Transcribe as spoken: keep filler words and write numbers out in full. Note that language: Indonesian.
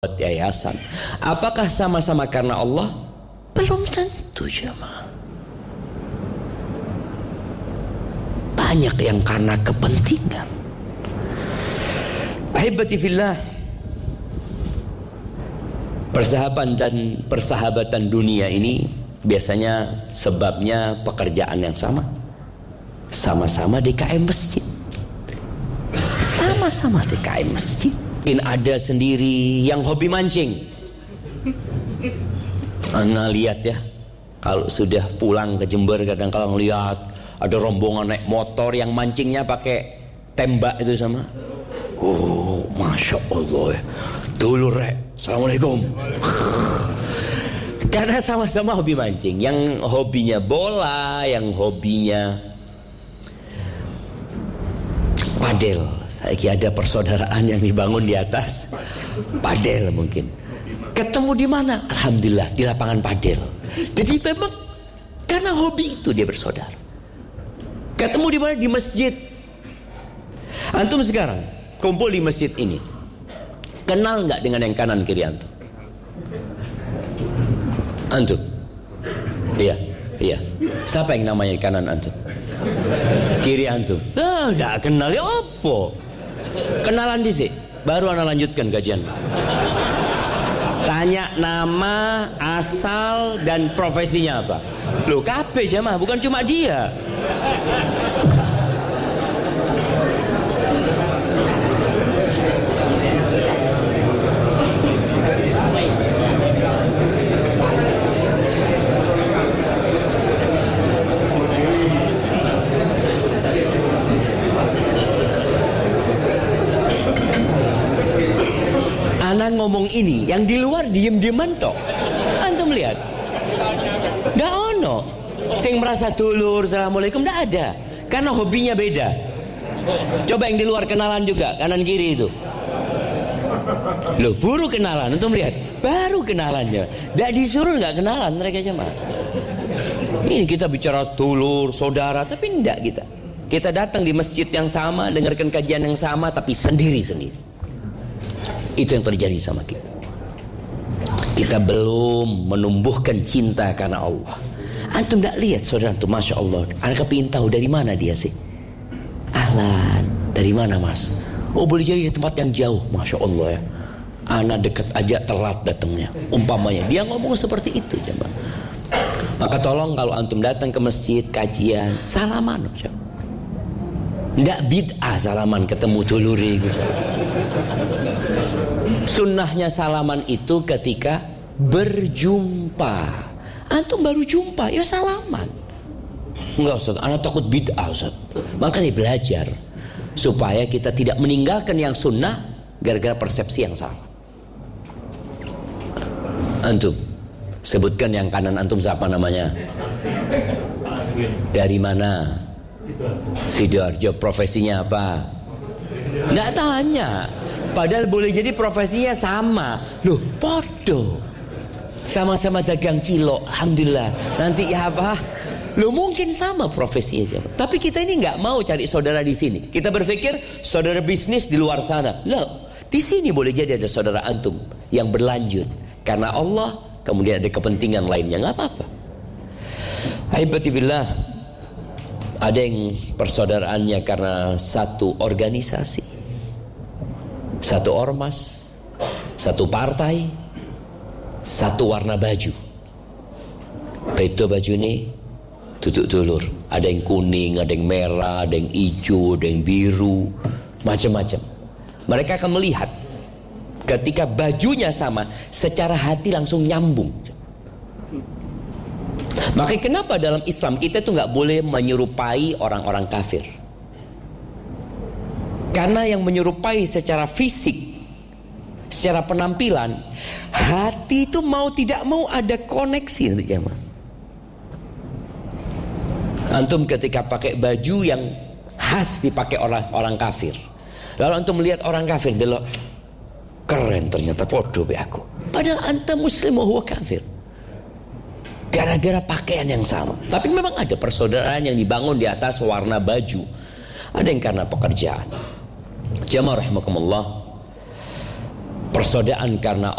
yayasan. Apakah sama-sama karena Allah? Belum tentu, jemaah. Banyak yang karena kepentingan. Ahibati fillah, persahabatan dan persahabatan dunia ini biasanya sebabnya pekerjaan yang sama. Sama-sama D K M masjid. Sama-sama D K M masjid. Mungkin ada sendiri yang hobi mancing. Anda lihat ya, kalau sudah pulang ke Jember kadang-kadang lihat ada rombongan naik motor yang mancingnya pakai tembak itu sama. Oh, masya Allah ya. Dulu rek, assalamualaikum. Karena sama-sama hobi mancing. Yang hobinya bola, yang hobinya padel. Lagi ada persaudaraan yang dibangun di atas padel mungkin. Ketemu di mana? Alhamdulillah di lapangan padel. Jadi memang karena hobi itu dia bersaudara. Ketemu di mana? Di masjid. Antum sekarang kumpul di masjid ini, kenal nggak dengan yang kanan kiri antum? Antum? Iya, iya. Siapa yang namanya kanan antum? Kiri antum? Ah, nggak kenal ya apa? Kenalan di sini, baru ana lanjutkan kajian. Tanya nama, asal dan profesinya apa? Loh, kabeh jamaah, bukan cuma dia. Anak ngomong ini, yang di luar diem-dieman tok. Antum lihat, nggak ono. Sing merasa dulur, assalamualaikum, nggak ada. Karena hobinya beda. Coba yang di luar kenalan juga, kanan kiri itu. Loh, baru kenalan, antum lihat, baru kenalannya. Nggak disuruh nggak kenalan mereka cuma. Ini kita bicara dulur, saudara, tapi nggak kita. Kita datang di masjid yang sama, dengarkan kajian yang sama, tapi sendiri-sendiri. Itu yang terjadi sama kita. Kita belum menumbuhkan cinta karena Allah. Antum tidak lihat saudara antum, masya Allah. Anak kepingin tahu dari mana dia sih? Ahlan, dari mana mas? Oh, boleh jadi di tempat yang jauh, masya Allah ya. Anak dekat aja telat datangnya. Umpamanya dia ngomong seperti itu, jemaah. Maka tolong kalau antum datang ke masjid kajian, salaman. Tidak bid'ah salaman ketemu duluri gitu. Sunnahnya salaman itu ketika berjumpa. Antum baru jumpa, ya salaman. Enggak Ustaz, anak takut bid'ah Ustaz. Makanya belajar supaya kita tidak meninggalkan yang sunnah gara-gara persepsi yang salah. Antum sebutkan yang kanan antum siapa namanya? Dari mana? Sidoarjo. Profesinya apa? Nggak tanya. Padahal boleh jadi profesinya sama. Loh, podo. Sama-sama dagang cilok, alhamdulillah. Nanti ya apa? Loh, mungkin sama profesinya. Tapi kita ini nggak mau cari saudara di sini. Kita berpikir saudara bisnis di luar sana. Loh, di sini boleh jadi ada saudara antum yang berlanjut karena Allah, kemudian ada kepentingan lainnya, nggak apa-apa. Ahibati fillah, ada yang persaudaraannya karena satu organisasi, satu ormas, satu partai, satu warna baju. Beto baju ini tutup dulur. Ada yang kuning, ada yang merah, ada yang hijau, ada yang biru, macam-macam. Mereka akan melihat ketika bajunya sama, secara hati langsung nyambung. Makanya kenapa dalam Islam kita tuh nggak boleh menyerupai orang-orang kafir? Karena yang menyerupai secara fisik, secara penampilan, hati itu mau tidak mau ada koneksi nanti jemaah. Antum ketika pakai baju yang khas dipakai orang orang kafir, lalu antum melihat orang kafir, delok keren ternyata podo be aku. Padahal antum muslim huwa kafir. Gara-gara pakaian yang sama. Tapi memang ada persaudaraan yang dibangun di atas warna baju. Ada yang karena pekerjaan. Jamaah rahimakumullah, persaudaraan karena